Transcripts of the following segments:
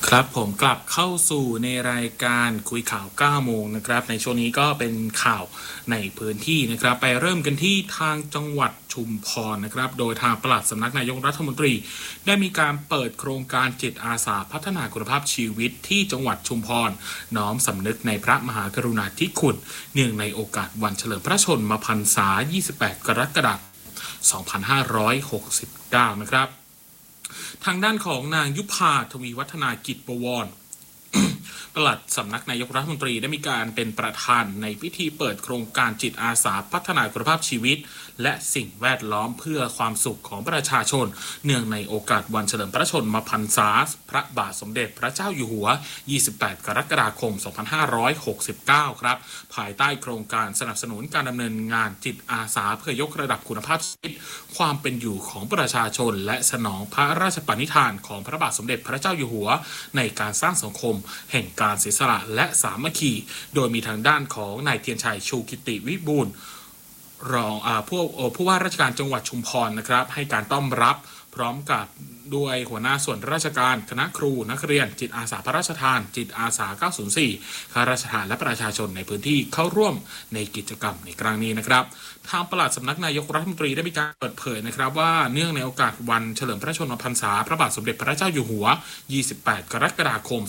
ครับผมกลับเข้าสู่ในรายการคุยข่าว9โมงนะครับในช่วงนี้ก็เป็นข่าวในพื้นที่นะครับไปเริ่มกันที่ทางจังหวัดชุมพรนะครับโดยทางปลัดสำนักนายกรัฐมนตรีได้มีการเปิดโครงการจิตอาสาพัฒนาคุณภาพชีวิตที่จังหวัดชุมพรน้อมสำนึกในพระมหากรุณาธิคุณเนื่องในโอกาสวันเฉลิมพระชนมพรรษา28 กรกฎาคม 2569 นะครับทางด้านของนางยุพาทวีวัฒนากิจบวร ปลัดสำนักนายกรัฐมนตรีได้มีการเป็นประธานในพิธีเปิดโครงการจิตอาสาพัฒนาคุณภาพชีวิตและสิ่งแวดล้อมเพื่อความสุขของประชาชนเนื่องในโอกาสวันเฉลิมพระชนมพรรษาพระบาทสมเด็จพระเจ้าอยู่หัว28 กรกฎาคม 2569 ครับภายใต้โครงการสนับสนุนการดำเนินงานจิตอาสาเพื่อยกระดับคุณภาพชีวิตความเป็นอยู่ของประชาชนและสนองพระราชปณิธานของพระบาทสมเด็จพระเจ้าอยู่หัวในการสร้างสังคมแห่งการเสียสละและสามัคคีโดยมีทางด้านของนายเทียนชัยชูกิติวิบูลย์รองผู้ว่าราชการจังหวัดชุมพรนะครับให้การต้อนรับพร้อมกับด้วยหัวหน้าส่วนราชการคณะครูนักเรียนจิตอาสาพระราชทานจิตอาสา904ข้าราชการและประชาชนในพื้นที่เข้าร่วมในกิจกรรมในครั้งนี้นะครับทางปลัดสำนักนายกรัฐมนตรีได้มีการเปิดเผยนะครับว่าเนื่องในโอกาสวันเฉลิมพระชนมพรรษาพระบาทสมเด็จพระเจ้าอยู่หัว28 กรกฎาคม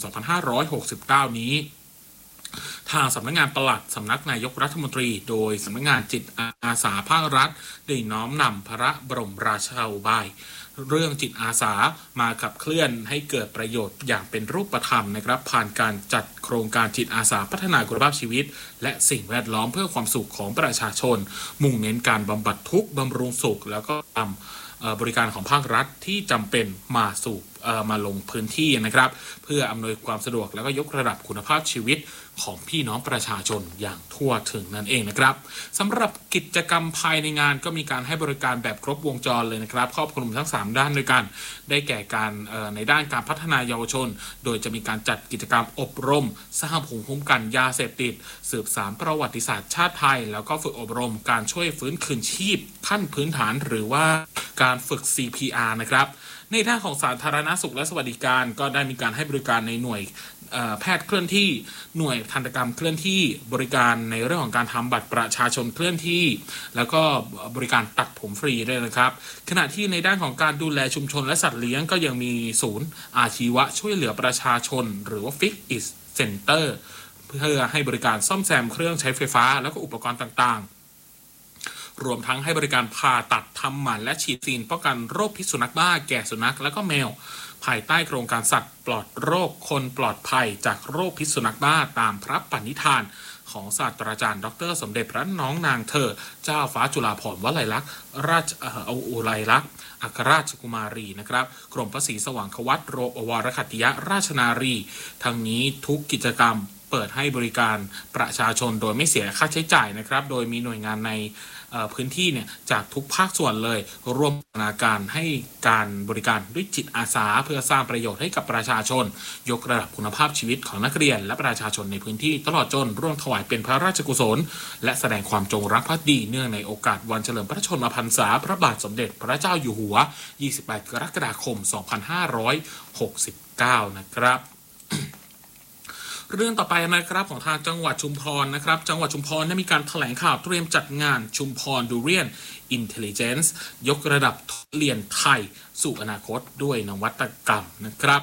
2569 นี้ทางสำนักงานปลัดสำนักนายกรัฐมนตรีโดยสำนักงานจิตอาสาภาครัฐได้น้อมนำพระบรมราชโองการเรื่องจิตอาสามาขับเคลื่อนให้เกิดประโยชน์อย่างเป็นรูปธรรมนะครับผ่านการจัดโครงการจิตอาสาพัฒนาคุณภาพชีวิตและสิ่งแวดล้อมเพื่อความสุขของประชาชนมุ่งเน้นการบำบัดทุกข์บำรุงสุขแล้วก็บริการของภาครัฐที่จำเป็นมาลงพื้นที่นะครับเพื่ออำนวยความสะดวกแล้วก็ยกระดับคุณภาพชีวิตของพี่น้องประชาชนอย่างทั่วถึงนั่นเองนะครับสำหรับกิจกรรมภายในงานก็มีการให้บริการแบบครบวงจรเลยนะครับครอบคลุมทั้ง3ด้านด้วยกันได้แก่การในด้านการพัฒนาเยาวชนโดยจะมีการจัดกิจกรรมอบรมสร้างภูมิคุ้มกันยาเสพติดสืบสานประวัติศาสตร์ชาติไทยแล้วก็ฝึกอบรมการช่วยฟื้นคืนชีพขั้นพื้นฐานหรือว่าการฝึก CPR นะครับในด้านของสาธารณสุขและสวัสดิการก็ได้มีการให้บริการในหน่วยแพทย์เคลื่อนที่หน่วยทันตกรรมเคลื่อนที่บริการในเรื่องของการทำบัตรประชาชนเคลื่อนที่แล้วก็บริการตัดผมฟรีด้วยนะครับขณะที่ในด้านของการดูแลชุมชนและสัตว์เลี้ยงก็ยังมีศูนย์อาชีวะช่วยเหลือประชาชนหรือว่า Fix It Center เพื่อให้บริการซ่อมแซมเครื่องใช้ไฟฟ้าแล้วก็อุปกรณ์ต่างๆรวมทั้งให้บริการผ่าตัดทำหมันและฉีดวัคซีนป้องกันโรคพิษสุนัขบ้าแก่สุนัขและก็แมวภายใต้โครงการสัตว์ปลอดโรคคนปลอดภัยจากโรคพิษสุนัขบ้าตามพระปณิธานของศาสตราจารย์ดร.สมเด็จพระน้องนางเธอเจ้าฟ้าจุฬาภรณ์วลัยลักษณ์ราชอุไรลักษณ์อัครราชกุมารีนะครับกรมพระศรีสว่างควัตรวรคัตติยราชนารีทั้งนี้ทุกกิจกรรมเปิดให้บริการประชาชนโดยไม่เสียค่าใช้จ่ายนะครับโดยมีหน่วยงานในพื้นที่เนี่ยจากทุกภาคส่วนเลยร่วมพัฒนาการให้การบริการด้วยจิตอาสาเพื่อสร้างประโยชน์ให้กับประชาชนยกระดับคุณภาพชีวิตของนักเรียนและประชาชนในพื้นที่ตลอดจนร่วมถวายเป็นพระราชกุศลและแสดงความจงรักภักดีเนื่องในโอกาสวันเฉลิมพระชนมพรรษาพระบาทสมเด็จพระเจ้าอยู่หัว28 กรกฎาคม 2569 นะครับเรื่องต่อไปนะครับของทางจังหวัดชุมพรนะครับจังหวัดชุมพรได้มีการแถลงข่าวเตรียมจัดงานชุมพรดูเรียนอินเทลลิเจนซ์ยกระดับทุเรียนไทยสู่อนาคตด้วยนวัตกรรมนะครับ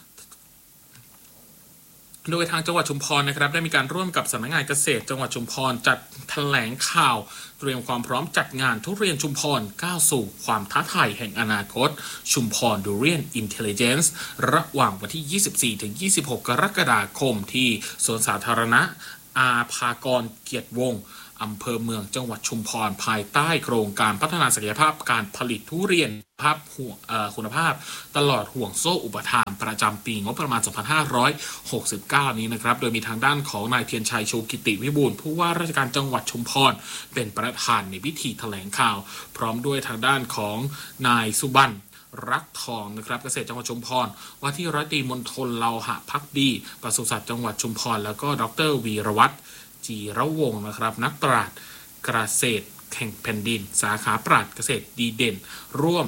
โดยทางจังหวัดชุมพรนะครับได้มีการร่วมกับสำนักงานเกษตรจังหวัดชุมพรจัดแถลงข่าวเตรียมความพร้อมจัดงานทุเรียนชุมพรก้าวสู่ความท้าทายแห่งอนาคตชุมพรดูเรียนอินเทลลิเจนซ์ระหว่างวันที่ 24-26 กรกฎาคมที่สวนสาธารณะอาภากรเกียรติวงศ์อำเภอเมืองจังหวัดชุมพรภายใต้โครงการพัฒนาศักยภาพการผลิตทุเรียนคุณภาพตลอดห่วงโซ่อุปทานประจำปีงบประมาณ 2569 นี้นะครับโดยมีทางด้านของนายเทียนชัยชูกิติวิบูลย์ผู้ว่าราชการจังหวัดชุมพรเป็นประธานในพิธีแถลงข่าวพร้อมด้วยทางด้านของนายสุบรรณรักทองนะครับเกษตรจังหวัดชุมพรว่าที่ร้อยตรีมณฑลเลาหะภักดีปศุสัตว์จังหวัดชุมพรแล้วก็ดร.วีรวัฒน์จีระวงศ์นะครับนักปราชญ์เกษตรแห่งแผ่นดินสาขาปราชญ์เกษตรดีเด่นร่วม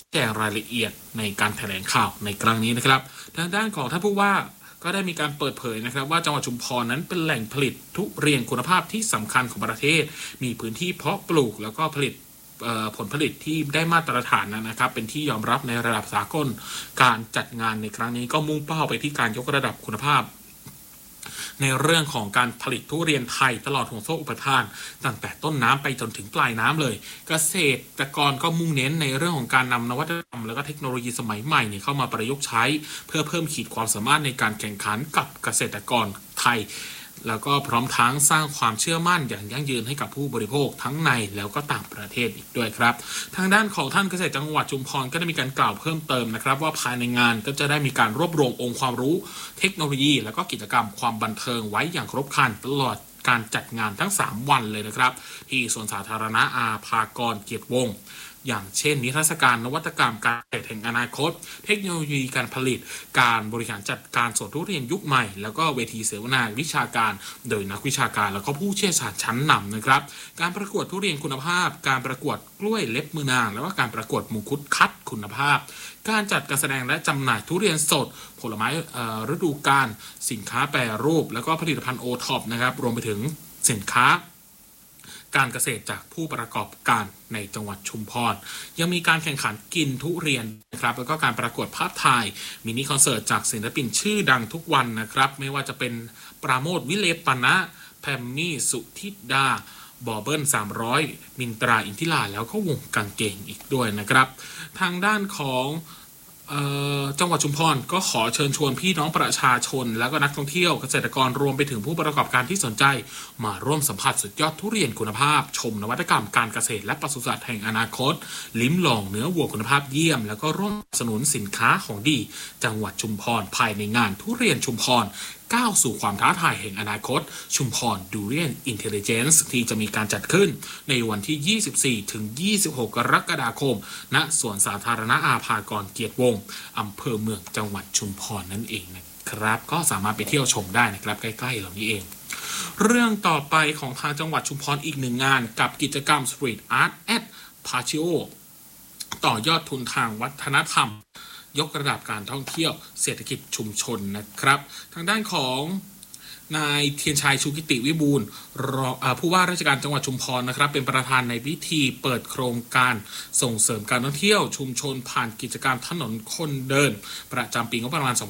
แจงรายละเอียดในการแถลงข่าวในครั้งนี้นะครับทางด้านของท่านผู้ว่าก็ได้มีการเปิดเผยนะครับว่าจังหวัดชุมพรนั้นเป็นแหล่งผลิตทุเรียนคุณภาพที่สำคัญของประเทศมีพื้นที่เพาะปลูกแล้วก็ผลิตผลผลิตที่ได้มาตรฐานนะครับเป็นที่ยอมรับในระดับสากลการจัดงานในครั้งนี้ก็มุ่งเป้าไปที่การยกระดับคุณภาพในเรื่องของการผลิตทุเรียนไทยตลอดห่วงโซ่อุปทานตั้งแต่ต้นน้ำไปจนถึงปลายน้ำเลยเกษตรกรก็มุ่งเน้นในเรื่องของการนำนวัตกรรมและก็เทคโนโลยีสมัยใหม่เข้ามาประยุกต์ใช้เพื่อเพิ่มขีดความสามารถในการแข่งขันกับเกษตรกรไทยแล้วก็พร้อมทั้งสร้างความเชื่อมั่นอย่างยั่งยืนให้กับผู้บริโภคทั้งในแล้วก็ต่างประเทศอีกด้วยครับทางด้านของท่านเกษตรจังหวัดชุมพรก็ได้มีการกล่าวเพิ่มเติมนะครับว่าภายในงานก็จะได้มีการรวบรวมองค์ความรู้เทคโนโลยีแล้วก็กิจกรรมความบันเทิงไว้อย่างครบครันตลอดการจัดงานทั้ง3วันเลยนะครับที่สวนสาธารณะอาภากรเกียรติวงศ์อย่างเช่นนิทรรศการนวัตกรรมการเกษตรแห่งอนาคตเทคโนโลยีการผลิตการบริหารจัดการสวนทุเรียนยุคใหม่แล้วก็เวทีเสวนาวิชาการโดยนักวิชาการแล้วก็ผู้เชี่ยวชาญชั้นนำนะครับการประกวดทุเรียนคุณภาพการประกวดกล้วยเล็บมือนางแล้วก็การประกวดมังคุดคัดคุณภาพการจัดการแสดงและจำหน่ายทุเรียนสดผลไม้ฤดูกาลสินค้าแปรรูปแล้วก็ผลิตภัณฑ์โอท็อปนะครับรวมไปถึงสินค้าการเกษตรจากผู้ประกอบการในจังหวัดชุมพรยังมีการแข่งขันกินทุเรียนนะครับแล้วก็การประกวดภาพถ่ายมินิคอนเสิร์ตจากศิลปินชื่อดังทุกวันนะครับไม่ว่าจะเป็นปราโมทวิเลปนะแพมมี่สุธิดาบอเบิล300มินตราอินทิราแล้วก็วงกางเกงอีกด้วยนะครับทางด้านของจังหวัดชุมพรก็ขอเชิญชวนพี่น้องประชาชนแล้วก็นักท่องเที่ยวเกษตรกรรวมไปถึงผู้ประกอบการที่สนใจมาร่วมสัมผัสสุดยอดทุเรียนคุณภาพชมนวัตกรรมการเกษตรและปศุสัตว์แห่งอนาคตลิ้มลองเนื้อวัวคุณภาพเยี่ยมแล้วก็ร่วมสนุนสินค้าของดีจังหวัดชุมพรภายในงานทุเรียนชุมพรก้าวสู่ความท้าทายแห่งอนาคตชุมพรดูเรียนอินเทลเจนซ์ที่จะมีการจัดขึ้นในวันที่ 24 ถึง 26 กรกฎาคมณสวนสาธารณะอาภากรเกียรติวงศ์อำเภอเมืองจังหวัดชุมพรนั่นเองนะครับก็สามารถไปเที่ยวชมได้นะครับใกล้ๆเหล่านี้เองเรื่องต่อไปของทางจังหวัดชุมพรอีกหนึ่งงานกับกิจกรรม Street Art at Patio ต่อยอดทุนทางวัฒนธรรมยกระดับการท่องเที่ยวเศรษฐกิจชุมชนนะครับทางด้านของนายเทียนชัยชูกิติวิบูลย์ผู้ว่าราชการจังหวัดชุมพรนะครับเป็นประธานในพิธีเปิดโครงการส่งเสริมการท่องเที่ยวชุมชนผ่านกิจกรรมถนนคนเดินประจำปีงบประมาณ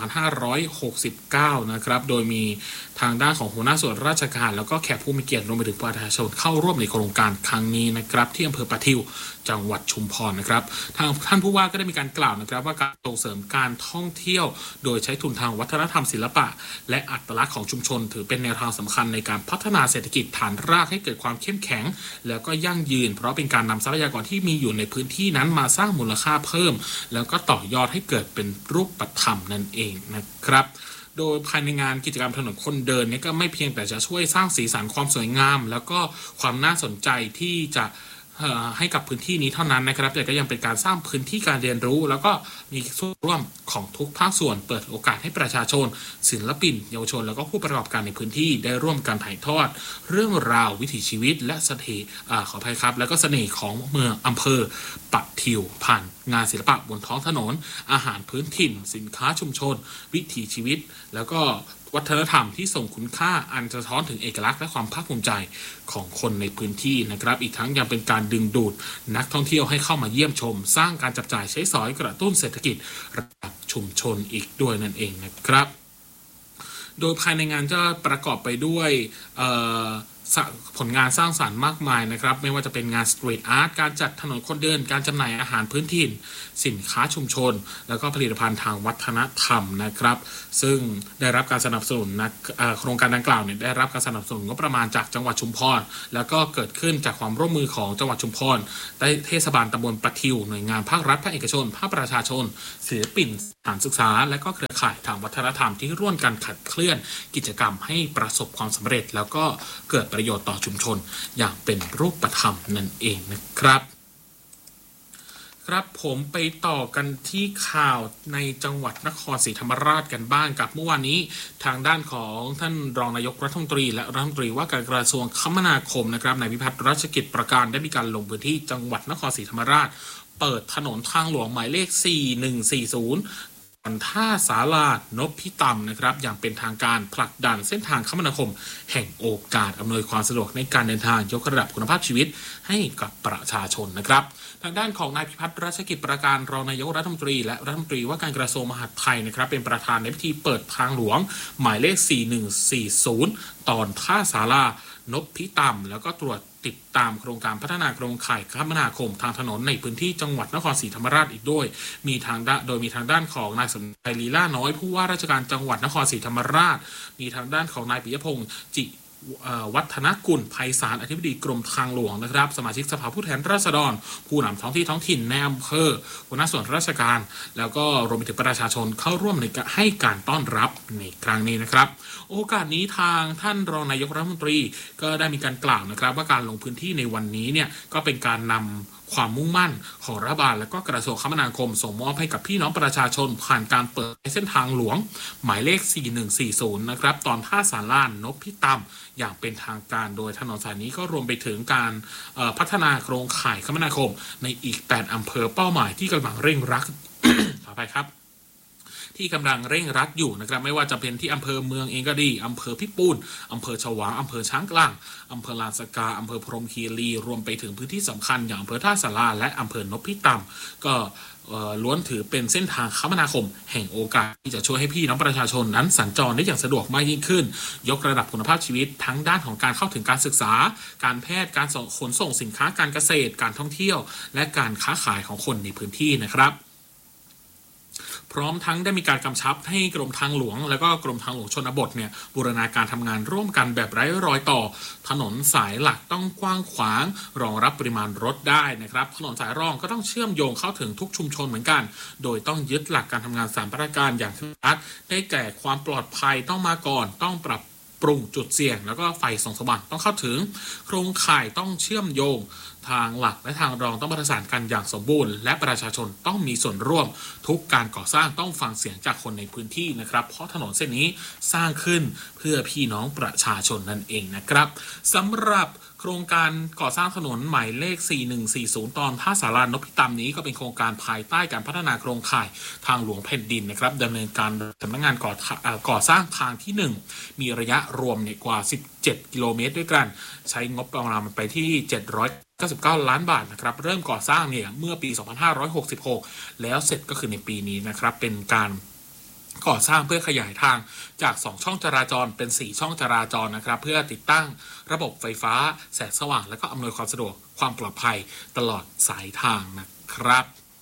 2569 นะครับโดยมีทางด้านของหัวหน้าส่วนราชการแล้วก็แขกผู้มีเกียรติรวมไปถึงประชาชนเข้าร่วมในโครงการครั้งนี้นะครับที่อำเภอปะทิวจังหวัดชุมพรนะครับทางท่านผู้ว่าก็ได้มีการกล่าวนะครับว่าการส่งเสริมการท่องเที่ยวโดยใช้ทุนทางวัฒนธรรมศิลปะและอัตลักษณ์ของชุมชนถือเป็นแนวทางสำคัญในการพัฒนาเศรษฐกิจฐานรากให้เกิดความเข้มแข็งแล้วก็ยั่งยืนเพราะเป็นการนำทรัพยากรที่มีอยู่ในพื้นที่นั้นมาสร้างมูลค่าเพิ่มแล้วก็ต่อยอดให้เกิดเป็นรูปธรรมนั่นเองนะครับโดยภายในงานกิจกรรมถนนคนเดินนี่ก็ไม่เพียงแต่จะช่วยสร้างสีสันความสวยงามแล้วก็ความน่าสนใจที่จะให้กับพื้นที่นี้เท่านั้นนะครับแต่ก็ยังเป็นการสร้างพื้นที่การเรียนรู้แล้วก็มีส่วนร่วมของทุกภาคส่วนเปิดโอกาสให้ประชาชนศิลปินเยาวชนแล้วก็ผู้ประกอบการในพื้นที่ได้ร่วมกันถ่ายทอดเรื่องราววิถีชีวิตและเสน่ห์ขออภัยครับแล้วก็เสน่ห์ของเมืองอำเภอปะทิวผ่านงานศิลปะบนท้องถนนอาหารพื้นถิ่นสินค้าชุมชนวิถีชีวิตแล้วก็วัฒนธรรมที่ส่งคุณค่าอันสะท้อนถึงเอกลักษณ์และความภาคภูมิใจของคนในพื้นที่นะครับอีกทั้งยังเป็นการดึงดูดนักท่องเที่ยวให้เข้ามาเยี่ยมชมสร้างการจับจ่ายใช้สอยกระตุ้นเศรษฐกิจระดับชุมชนอีกด้วยนั่นเองนะครับโดยภายในงานจะประกอบไปด้วยผลงานสร้างสรรค์มากมายนะครับไม่ว่าจะเป็นงานสตรีทอาร์ตการจัดถนนคนเดินการจำหน่ายอาหารพื้นถิ่นสินค้าชุมชนแล้วก็ผลิตภัณฑ์ทางวัฒนธรรมนะครับซึ่งได้รับการสนับสนุนโครงการดังกล่าวเนี่ยได้รับการสนับสนุนงบประมาณจากจังหวัดชุมพรแล้วก็เกิดขึ้นจากความร่วมมือของจังหวัดชุมพรได้เทศบาลตำบลปะทิวหน่วยงานภาครัฐภาคเอกชนภาคประชาชนศิลปินสถานศึกษาและก็เครือข่ายทางวัฒนธรรมที่ร่วมกันขับเคลื่อนกิจกรรมให้ประสบความสำเร็จแล้วก็เกิดประโยชน์ต่อชุมชนอย่างเป็นรูปธรรมนั่นเองนะครับครับผมไปต่อกันที่ข่าวในจังหวัดนครศรีธรรมราชกันบ้างกับเมื่อวานนี้ทางด้านของท่านรองนายกรัฐมนตรีและรัฐมนตรีว่าการกระทรวงคมนาคมนะครับนายวิพัฒน์รัชกิจประการได้มีการลงพื้นที่จังหวัดนครศรีธรรมราชเปิดถนนทางหลวงหมายเลข4140ท่าศาลานพิตำนะครับอย่างเป็นทางการผลักดันเส้นทางคมนาคมแห่งโอกาสอำนวยความสะดวกในการเดินทางยกระดับคุณภาพชีวิตให้กับประชาชนนะครับทางด้านของนายพิพัฒน์รัชกิจประการรองนายกรัฐมนตรีและรัฐมนตรีว่าการกระทรวงมหาดไทยนะครับเป็นประธานในพิธีเปิดทางหลวงหมายเลข4140ตอนท่าศาลานพิตำแล้วก็ตรวจติดตามโครงการพัฒนาโครงข่ายคมนาคมทางถนนในพื้นที่จังหวัดนครศรีธรรมราชอีกด้วยมีทางด้านของนายสมชายลีลาน้อยผู้ว่าราชการจังหวัดนครศรีธรรมราชมีทางด้านของนายปิยพงษ์จิวัฒนกุลไพศาลอธิบดีกรมทางหลวงนะครับสมาชิกสภาผู้แทนราษฎรผู้นำท้องถิ่นในอำเภอหัวหน้าส่วนราชการแล้วก็รวมไปถึงประชาชนเข้าร่วมในการให้การต้อนรับในครั้งนี้นะครับโอกาสนี้ทางท่านรองนายกรัฐมนตรีก็ได้มีการกล่าวนะครับว่าการลงพื้นที่ในวันนี้เนี่ยก็เป็นการนำความมุ่งมั่นของรัฐบาลและก็กระทรวงคมนาคมส่งมอบให้กับพี่น้องประชาชนผ่านการเปิดเส้นทางหลวงหมายเลข4140นะครับตอนท่าศาลานพิตำอย่างเป็นทางการโดยถนนสายนี้ก็รวมไปถึงการพัฒนาโครงข่ายคมนาคมในอีก8อำเภอเป้าหมายที่กำลังเร่งรัด ขอไปครับที่กำลังเร่งรัดอยู่นะครับไม่ว่าจะเป็นที่อำเภอเมืองเองก็ดีอำเภอพิปูนอำเภอฉวางอำเภอช้างกลางอำเภอลานสกาอำเภอพรหมคีรีรวมไปถึงพื้นที่สำคัญอย่างอำเภอท่าสาราและอำเภอนพิตำก็ล้วนถือเป็นเส้นทางคมนาคมแห่งโอกาสที่จะช่วยให้พี่น้องประชาชนนั้นสัญจรได้อย่างสะดวกมากยิ่งขึ้นยกระดับคุณภาพชีวิตทั้งด้านของการเข้าถึงการศึกษาการแพทย์การขนส่งสินค้าการเกษตรการท่องเที่ยวและการค้าขายของคนในพื้นที่นะครับพร้อมทั้งได้มีการกำชับให้กรมทางหลวงและก็กรมทางหลวงชนบทเนี่ยบูรณาการทำงานร่วมกันแบบไร้รอยต่อถนนสายหลักต้องกว้างขวางรองรับปริมาณรถได้นะครับถนนสายรองก็ต้องเชื่อมโยงเข้าถึงทุกชุมชนเหมือนกันโดยต้องยึดหลักการทำงาน3ประการอย่างเคร่งครัดได้แก่ความปลอดภัยต้องมาก่อนต้องปรับปรุงจุดเสี่ยงแล้วก็ไฟส่องสว่างต้องเข้าถึงโครงข่ายต้องเชื่อมโยงทางหลักและทางรองต้องประสานกันอย่างสมบูรณ์และประชาชนต้องมีส่วนร่วมทุกการก่อสร้างต้องฟังเสียงจากคนในพื้นที่นะครับเพราะถนนเส้นนี้สร้างขึ้นเพื่อพี่น้องประชาชนนั่นเองนะครับสำหรับโครงการก่อสร้างถนนหมายเลข4140ตอนท่าศาลานพิตำนี้ก็เป็นโครงการภายใต้การพัฒนาโครงข่ายทางหลวงแผ่นดินนะครับดำเนินการสำนักงานก่อสร้างทางที่1มีระยะรวมกว่า17กิโลเมตรด้วยกันใช้งบประมาณไปที่799 ล้านบาทนะครับเริ่มก่อสร้างเนี่ยเมื่อปี2566แล้วเสร็จก็คือในปีนี้นะครับเป็นการก่อสร้างเพื่อขยายทางจาก2ช่องจราจรเป็น4ช่องจราจรนะครับเพื่อติดตั้งระบบไฟฟ้าแสงสว่างและก็อำนวยความสะดวกความปลอดภัยตลอดสายทางนะครับ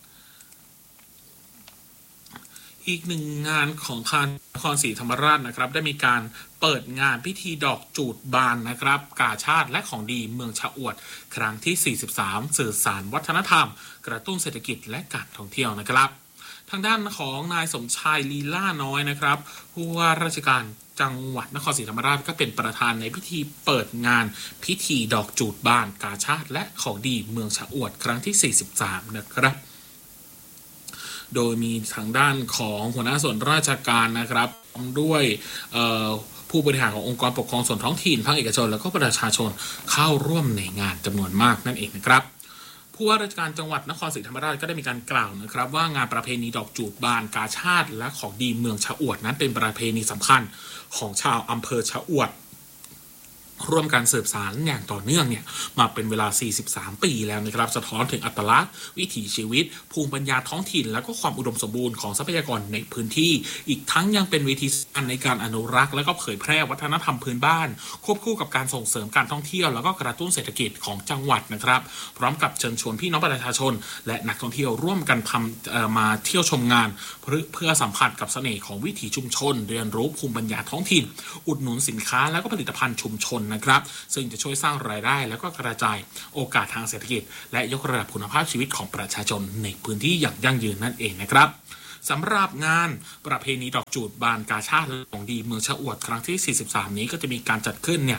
อีกหนึ่งงานของทางนครศรีธรรมราชนะครับได้มีการเปิดงานพิธีดอกจูดบานนะครับกาชาติและของดีเมืองชะอวดครั้งที่43สื่อสารวัฒนธรรมกระตุ้นเศรษฐกิจและการท่องเที่ยวนะครับทางด้านของนายสมชายลีลาน้อยนะครับผู้ว่าราชการจังหวัดนครศรีธรรมราชก็เป็นประธานในพิธีเปิดงานพิธีดอกจูดบานกาชาติและของดีเมืองชะอวดครั้งที่43นะครับโดยมีทางด้านของหัวหน้าส่วนราชการนะครับด้วยผู้บริหารขององค์กรปกครองส่วนท้องถิ่นภาคเอกชนและก็ประชาชนเข้าร่วมในงานจำนวนมากนั่นเองนะครับผู้ว่าราชการจังหวัดนครศรีธรรมราชก็ได้มีการกล่าวนะครับว่างานประเพณีดอกจูบบานกาชาติและของดีเมืองชะอวดนั้นเป็นประเพณีสำคัญของชาวอำเภอชะอวดร่วมกันสืบสานอย่างต่อเนื่องเนี่ยมาเป็นเวลา43ปีแล้วนะครับสะท้อนถึงอัตลักษณ์วิถีชีวิตภูมิปัญญาท้องถิ่นและก็ความอุดมสมบูรณ์ของทรัพยากรในพื้นที่อีกทั้งยังเป็นเวทีในการอนุรักษ์และก็เผยแพร่วัฒนธรรมพื้นบ้านควบคู่กับการส่งเสริมการท่องเที่ยวแล้วก็กระตุ้นเศรษฐกิจของจังหวัดนะครับพร้อมกับเชิญชวนพี่น้องประชาชนและนักท่องเที่ยวร่วมกันมาเที่ยวชมงานเพื่อสัมผัสกับเสน่ห์ของวิถีชุมชนเรียนรู้ภูมิปัญญาท้องถิ่นอุดหนุนสินค้าและก็ผลิตภัณฑ์ชุมชนนะครับซึ่งจะช่วยสร้างรายได้แล้วก็กระจายโอกาสทางเศรษฐกิจและยกระดับคุณภาพชีวิตของประชาชนในพื้นที่อย่างยั่งยืนนั่นเองนะครับสำหรับงานประเพณีดอกจูดบานกาชาติของดีเมืองชะอวดครั้งที่43นี้ก็จะมีการจัดขึ้นเนี่ย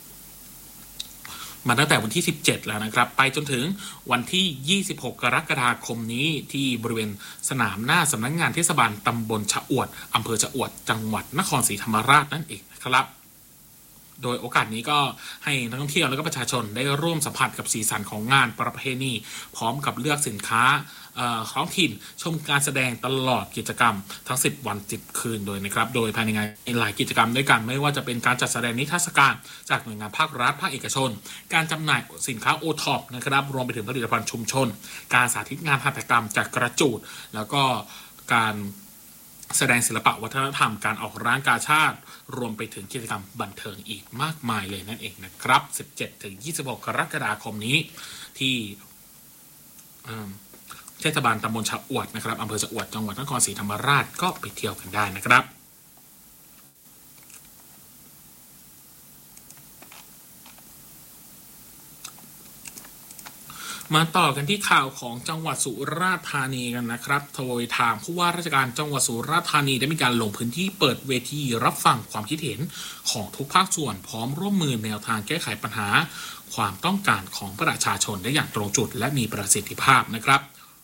มาตั้งแต่วันที่17แล้วนะครับไปจนถึงวันที่26กรกฎาคมนี้ที่บริเวณสนามหน้าสำนักงานเทศบาลตำบลชะอวดอำเภอชะอวดจังหวัดนครศรีธรรมราชนั่นเองนะครับโดยโอกาสนี้ก็ให้นักท่องเที่ยวและก็ประชาชนได้ร่วมสัมผัสกับสีสันของงานประเพณีพร้อมกับเลือกสินค้าท้องถิ่นชมการแสดงตลอดกิจกรรมทั้ง10 วัน 10 คืนโดยนะครับโดยภายในงานมีหลายกิจกรรมด้วยกันไม่ว่าจะเป็นการจัดแสดงนิทรรศการจากหน่วยงานภาครัฐภาคเอกชนการจำหน่ายสินค้าโอท็อปนะครับรวมไปถึงผลิตภัณฑ์ชุมชนการสาธิตงานหัตถกรรมจากกระจูดแล้วก็การแสดงศิลปะวัฒนธรรมการออกร้านกาชาดรวมไปถึงกิจกรรมบันเทิงอีกมากมายเลยนั่นเองนะครับ 17-26 กรกฎาคมนี้ที่เทศบาลตำบลชะอวดนะครับอำเภอชะอวดจังหวัดนครศรีธรรมราชก็ไปเที่ยวกันได้นะครับมาต่อกันที่ข่าวของจังหวัดสุราษฎร์ธานีกันนะครับโดยทางผู้ว่าราชการจังหวัดสุราษฎร์ธานีได้มีการลงพื้นที่เปิดเวทีรับฟังความคิดเห็นของทุกภาคส่วนพร้อมร่วมมือแนวทางแก้ไขปัญหาความต้องการของประชาชนได้อย่างตรงจุดและมีประสิทธิภาพนะครับ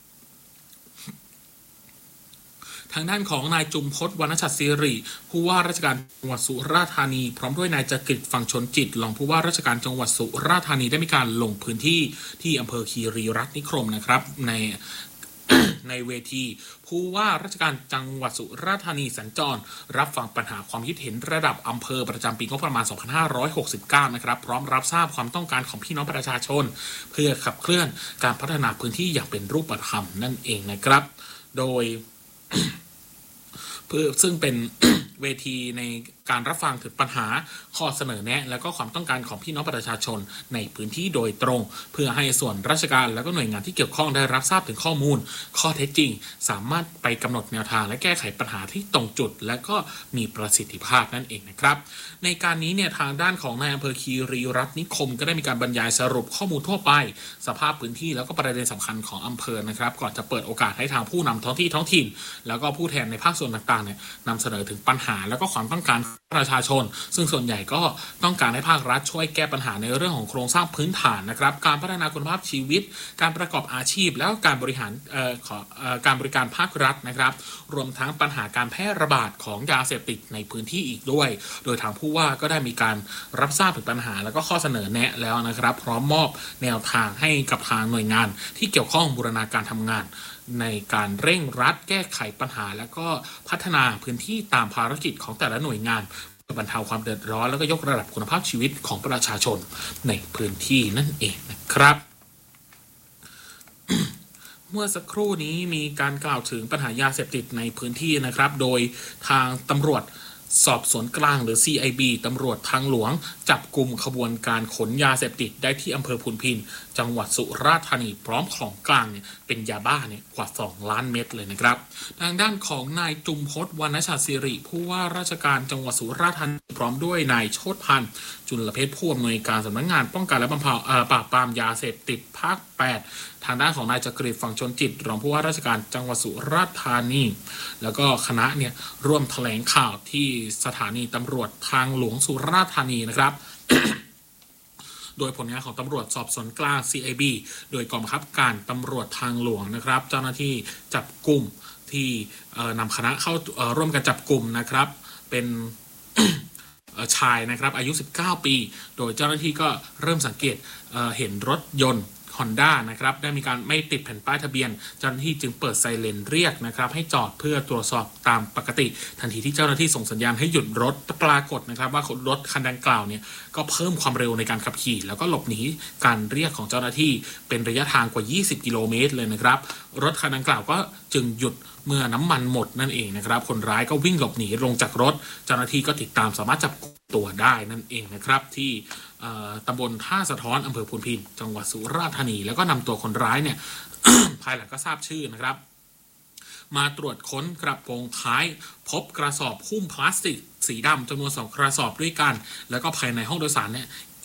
ทางด้านของนายจุมพจน์ วรรณชัดศิริผู้ว่าราชการจังหวัดสุราษฎร์ธานีพร้อมด้วยนายจักริด ฝั่งชนจิตรองผู้ว่าราชการจังหวัดสุราษฎร์ธานีได้มีการลงพื้นที่ที่อำเภอคีรีรัตน์นิคมนะครับในเวทีผู้ว่าราชการจังหวัดสุราษฎร์ธานีสัญจรรับฟังปัญหาความคิดเห็นระดับอำเภอประจำปีงบประมาณ 2569 นะครับพร้อมรับทราบความต้องการของพี่น้องประชาชนเพื่อขับเคลื่อนการพัฒนาพื้นที่อย่างเป็นรูปธรรมนั่นเองนะครับโดยซึ่งเป็น เวทีในการรับฟังถึงปัญหาข้อเสนอแนะและก็ความต้องการของพี่น้องประชาชนในพื้นที่โดยตรงเพื่อให้ส่วนราชการและก็หน่วยงานที่เกี่ยวข้องได้รับทราบถึงข้อมูลข้อเท็จจริงสามารถไปกำหนดแนวทางและแก้ไขปัญหาที่ตรงจุดและก็มีประสิทธิภาพนั่นเองนะครับในการนี้เนี่ยทางด้านของนายอำเภอคีรีรัตน์นิคมก็ได้มีการบรรยายสรุปข้อมูลทั่วไปสภาพพื้นที่แล้วก็ประเด็นสำคัญของอำเภอนะครับก่อนจะเปิดโอกาสให้ทางผู้นำท้องถิ่นแล้วก็ผู้แทนในภาคส่วนต่างๆเนี่ยนำเสนอถึงปัญหาและก็ความต้องการประชาชนซึ่งส่วนใหญ่ก็ต้องการให้ภาครัฐช่วยแก้ปัญหาในเรื่องของโครงสร้างพื้นฐานนะครับการพัฒนาคุณภาพชีวิตการประกอบอาชีพแล้วการบริหารการบริการภาครัฐนะครับรวมทั้งปัญหาการแพร่ระบาดของยาเสพติดในพื้นที่อีกด้วยโดยทางผู้ว่าก็ได้มีการรับทราบถึงปัญหาแล้วก็ข้อเสนอแนะแล้วนะครับพร้อมมอบแนวทางให้กับทางหน่วยงานที่เกี่ยวข้องบูรณาการทำงานในการเร่งรัดแก้ไขปัญหาและก็พัฒนาพื้นที่ตามภารกิจของแต่ละหน่วยงานบรรเทาความเดือดร้อนแล้วก็ยกระดับคุณภาพชีวิตของประชาชนในพื้นที่นั่นเองนะครับ เมื่อสักครู่นี้มีการกล่าวถึงปัญหายาเสพติดในพื้นที่นะครับโดยทางตำรวจสอบสวนกลางหรือ CIB ตำรวจทางหลวงจับกลุ่มขบวนการขนยาเสพติดได้ที่อำเภอพุนพินจังหวัดสุราษฎร์ธานีพร้อมของกลางเนี่ยเป็นยาบ้าเนี่ยกว่า2 ล้านเม็ดเลยนะครับทางด้านของนายจุมพจน์ วรรณชัดศิริผู้ว่าราชการจังหวัดสุราษฎร์ธานีพร้อมด้วยนายโชติพันธ์จุลเพชรผู้อำนวยการสำนักงานป้องกันและบรรเทาปราบปรามยาเสพติดภาค 8ทางด้านของนายจักริด ฝั่งชนจิตรองผู้ว่าราชการจังหวัดสุราษฎร์ธานีแล้วก็คณะเนี่ยร่วมแถลงข่าวที่สถานีตำรวจทางหลวงสุราษฎร์ธานีนะครับ โดยผลงานของตำรวจสอบสวนกลาง CIB โดยกองบังคับการตำรวจทางหลวงนะครับเจ้าหน้าที่จับกลุ่มที่นำคณะเข้าร่วมกันจับกลุ่มนะครับเป็นชายนะครับอายุ19 ปีโดยเจ้าหน้าที่ก็เริ่มสังเกตเห็นรถยนต์Honda นะครับได้มีการไม่ติดแผ่นป้ายทะเบียนเจ้าหน้าที่จึงเปิดไซเรนเรียกนะครับให้จอดเพื่อตรวจสอบตามปกติทันทีที่เจ้าหน้าที่ส่งสัญญาณให้หยุดรถปรากฏนะครับว่ารถคันดังกล่าวเนี่ยก็เพิ่มความเร็วในการขับขี่แล้วก็หลบหนีการเรียกของเจ้าหน้าที่เป็นระยะทางกว่า20 กิโลเมตรเลยนะครับรถคันดังกล่าวก็จึงหยุดเมื่อน้ำมันหมดนั่นเองนะครับคนร้ายก็วิ่งหลบหนีลงจากรถเจ้าหน้าที่ก็ติดตามสามารถจับตัวได้นั่นเองนะครับที่ตำบลท่าสะท้อนอำเภอพูนพินจังหวัดสุราษฎร์ธานีแล้วก็นำตัวคนร้ายเนี่ย ภายหลังก็ทราบชื่อนะครับมาตรวจค้นกระโปรงท้ายพบกระสอบหุ้มพลาสติกสีดำจำนวน2 กระสอบด้วยกันแล้วก็ภายในห้องโดยสารเนี่ย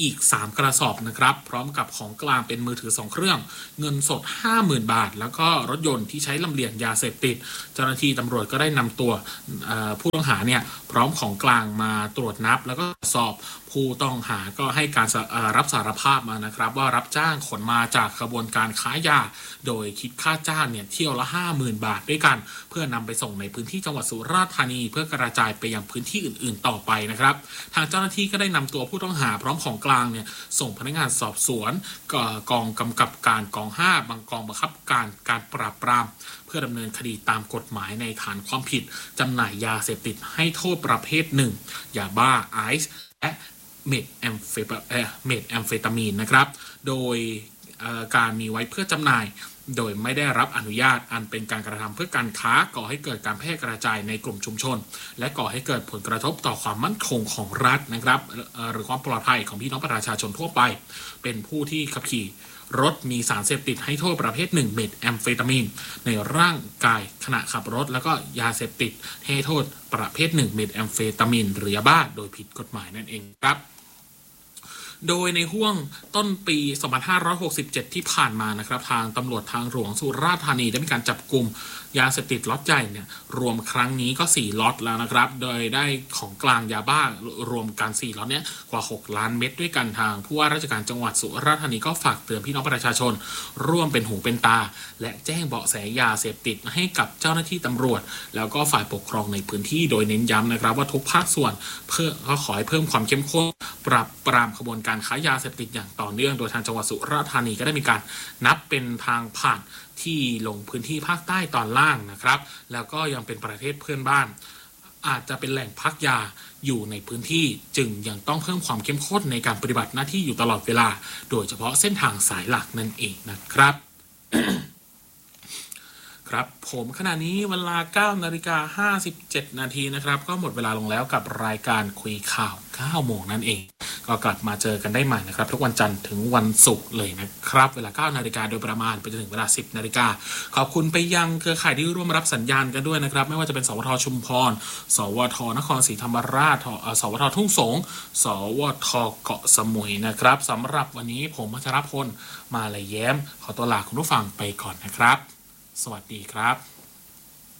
อีก3กระสอบนะครับพร้อมกับของกลางเป็นมือถือ2เครื่องเงินสด 50,000 บาทแล้วก็รถยนต์ที่ใช้ลำเลียงยาเสพติดเจ้าหน้าที่ตำรวจก็ได้นำตัวผู้ต้องหาเนี่ยพร้อมของกลางมาตรวจนับแล้วก็สอบผู้ต้องหาก็ให้การรับสารภาพมานะครับว่ารับจ้างขนมาจากกระบวนการค้ายาโดยคิดค่าจ้างเนี่ยเที่ยวละ 50,000 บาทด้วยกันเพื่อนำไปส่งในพื้นที่จังหวัดสุราษฎร์ธานีเพื่อกระจายไปยังพื้นที่อื่นๆต่อไปนะครับทางเจ้าหน้าที่ก็ได้นำตัวผู้ต้องหาพร้อมของกลางเนี่ยส่งพนักงานสอบสวนกองกำกับการกอง5บางกองบังคับการปราบปรามเพื่อดำเนินคดีตามกฎหมายในฐานความผิดจำหน่ายยาเสพติดให้โทษประเภทหนึ่งยาบ้าไอซ์และเมทแอมเฟตามีนนะครับโดยการมีไว้เพื่อจำหน่ายโดยไม่ได้รับอนุญาตอันเป็นการกระทำเพื่อการค้าก่อให้เกิดการแพร่กระจายในกลุ่มชุมชนและก่อให้เกิดผลกระทบต่อความมั่นคงของรัฐนะครับหรือความปลอดภัยของพี่น้องประชาชนทั่วไปเป็นผู้ที่ขับขี่รถมีสารเสพติดให้โทษประเภทหนึ่งเมทแอมเฟตามีนในร่างกายขณะขับรถแล้วก็ยาเสพติดให้โทษประเภทหนึ่งเมทแอมเฟตามีนหรือยาบ้าโดยผิดกฎหมายนั่นเองครับโดยในห้วงต้นปี 2567 ที่ผ่านมานะครับทางตำรวจทางหลวงสุราษฎร์ธานีได้มีการจับกุมยาเสพติดล็อตใหญ่เนี่ยรวมครั้งนี้ก็4ล็อตแล้วนะครับโดยได้ของกลางยาบ้ารวมกัน4ล็อตเนี่ยกว่า6ล้านเม็ดด้วยกันทางผู้ว่าราชการจังหวัดสุราษฎร์ธานีก็ฝากเตือนพี่น้องประชาชนร่วมเป็นหูเป็นตาและแจ้งเบาะแสยาเสพติดให้กับเจ้าหน้าที่ตำรวจแล้วก็ฝ่ายปกครองในพื้นที่โดยเน้นย้ำนะครับว่าทุกภาคส่วนเพื่อขอให้เพิ่มความเข้มข้นปราบปรามขบวนการค้ายาเสพติดอย่างต่อเนื่องโดยทางจังหวัดสุราษฎร์ธานีก็ได้มีการนับเป็นทางผ่านที่ลงพื้นที่ภาคใต้ตอนล่างนะครับแล้วก็ยังเป็นประเทศเพื่อนบ้านอาจจะเป็นแหล่งพักยาอยู่ในพื้นที่จึงยังต้องเพิ่มความเข้มข้นในการปฏิบัติหน้าที่อยู่ตลอดเวลาโดยเฉพาะเส้นทางสายหลักนั่นเองนะครับ ครับผมขณะนี้เวลา 9:57 นาทีนะครับก็หมดเวลาลงแล้วกับรายการคุยข่าว 9 โมงนั่นเองก็กลับมาเจอกันได้ใหม่นะครับทุกวันจันทร์ถึงวันศุกร์เลยนะครับเวลา 9 นาฬิกาโดยประมาณไปจนถึงเวลา 10 นาฬิกาขอบคุณไปยังเครือข่ายที่ร่วมรับสัญญาณกันด้วยนะครับไม่ว่าจะเป็นสวทชุมพรสวทนครศรีธรรมราชสวททุ่งสงสวทเกาะสมุยนะครับสำหรับวันนี้ผมพัชรพลมาลายแย้มขอตัวลาคุณผู้ฟังไปก่อนนะครับสวัสดีครับ